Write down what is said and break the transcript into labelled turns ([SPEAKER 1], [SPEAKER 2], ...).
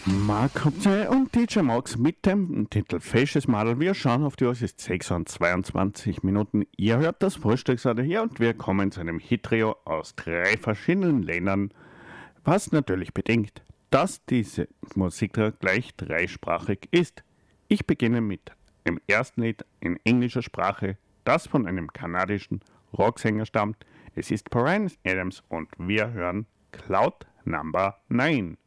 [SPEAKER 1] Mark Kopze und DJ Max mit dem Titel Fesches Madel. Wir schauen auf die Uhr, es ist 6 und 22 Minuten. Ihr hört das Frühstücksradio hier und wir kommen zu einem Hittrio aus 3 verschiedenen Ländern, was natürlich bedingt, dass diese Musik gleich dreisprachig ist. Ich beginne mit dem ersten Lied in englischer Sprache, das von einem kanadischen Rocksänger stammt. Es ist Bryan Adams und wir hören Cloud Number 9.